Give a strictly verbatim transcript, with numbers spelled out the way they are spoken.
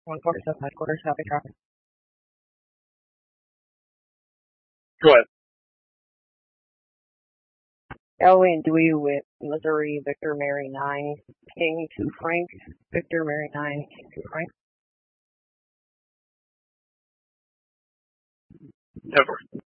one forty-seven headquarters, copy traffic. Go ahead. Elway and Dewey with Missouri, Victor Mary nine, King to Frank, Victor Mary nine, King to Frank. Never.